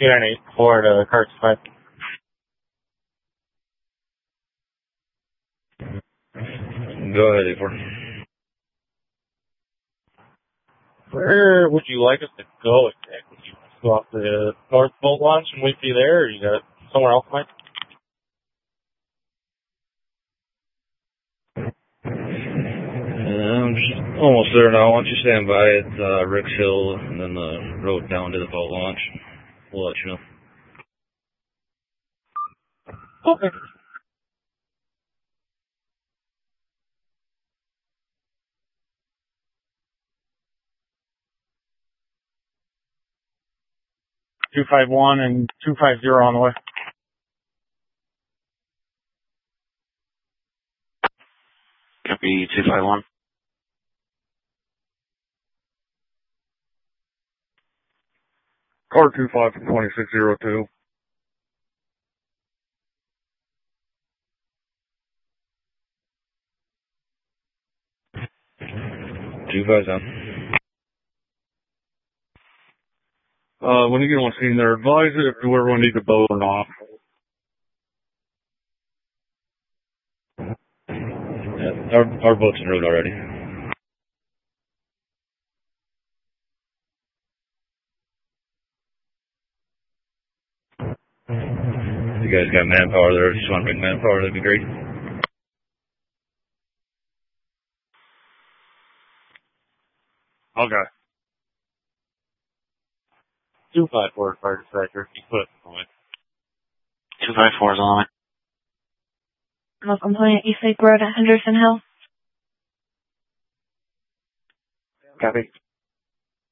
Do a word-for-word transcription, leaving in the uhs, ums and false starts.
two nine eight four to Cart five. Go ahead, eight four. Where would you like us to go exactly? You want us to go off the North Boat Launch and wait for you there, or you got somewhere else, Mike? I'm just almost there now. Why don't you stand by at uh, Ricks Hill and then the road down to the boat launch? We'll let you know. Okay. two five one and two five zero on the way. Copy two five one. Car two five for twenty-six zero two. Two five down. Uh, when you get on scene there, advise if everyone needs a boat or not. Yeah, our, our boat's en route already. You guys got manpower there. If you just want to bring manpower, that'd be great. Okay. two five four fire dispatcher. You put it on it. two five four is on the way. North Component East Lake Road at Henderson Hill. Copy.